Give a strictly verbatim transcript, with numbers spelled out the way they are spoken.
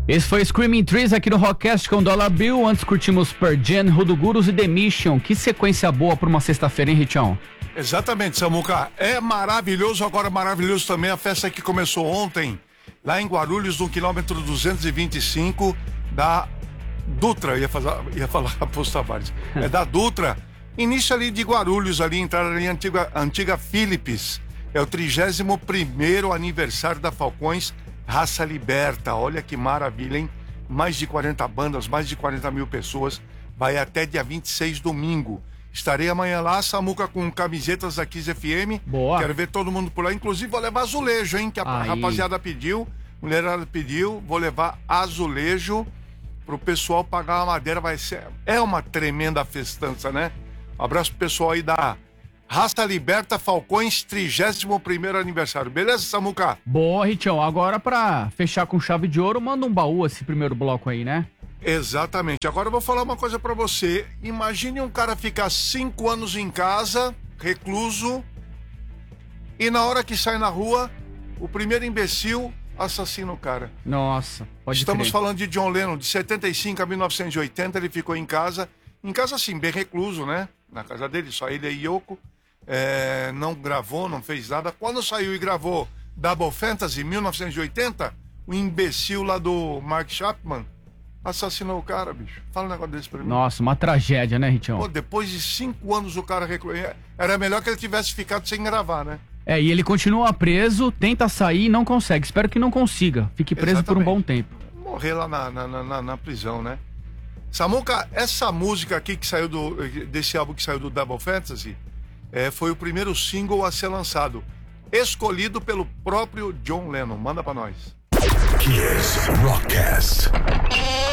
Esse foi Screaming Trees aqui no Rockcast com Dollar Bill. Antes curtimos Pearl Jam, Rudogurus e The Mission. Que sequência boa para uma sexta-feira, hein, Richão? Exatamente, Samuca. É maravilhoso, agora maravilhoso também a festa que começou ontem, lá em Guarulhos, no quilômetro duzentos e vinte e cinco da Dutra. Ia, fazer, ia falar Raposo Tavares. É da Dutra. Início ali de Guarulhos, ali, entrada ali, antiga, antiga Philips. É o trigésimo primeiro aniversário da Falcões Raça Liberta. Olha que maravilha, hein? Mais de quarenta bandas, mais de quarenta mil pessoas. Vai até dia vinte e seis, domingo. Estarei amanhã lá, Samuca, com camisetas da Kiss F M. Boa. Quero ver todo mundo por lá. Inclusive, vou levar azulejo, hein? Que a Aí. rapaziada pediu, mulherada pediu. Vou levar azulejo pro pessoal pagar a madeira. Vai ser... É uma tremenda festança, né? Um abraço pro pessoal aí da Raça Liberta Falcões, trigésimo primeiro aniversário. Beleza, Samuca? Boa, Richão. Agora, pra fechar com chave de ouro, manda um baú esse primeiro bloco aí, né? Exatamente. Agora eu vou falar uma coisa pra você. Imagine um cara ficar cinco anos em casa, recluso, e na hora que sai na rua, o primeiro imbecil assassina o cara. Nossa, pode Estamos crer. falando de John Lennon, de setenta e cinco a mil novecentos e oitenta, ele ficou em casa, em casa assim, bem recluso, né? Na casa dele, só ele e Yoko. É, não gravou, não fez nada. Quando saiu e gravou Double Fantasy, em mil novecentos e oitenta, o imbecil lá do Mark Chapman assassinou o cara, bicho. Fala um negócio desse pra mim. Nossa, uma tragédia, né, Richão? Pô, depois de cinco anos o cara recluiu. Era melhor que ele tivesse ficado sem gravar, né? É, e ele continua preso, tenta sair e não consegue. Espero que não consiga. Fique preso Exatamente. por um bom tempo. Morrer lá na, na, na, na prisão, né? Samuca, essa música aqui que saiu do, desse álbum que saiu do Double Fantasy, é, foi o primeiro single a ser lançado, escolhido pelo próprio John Lennon. Manda pra nós. Kiss Rockcast.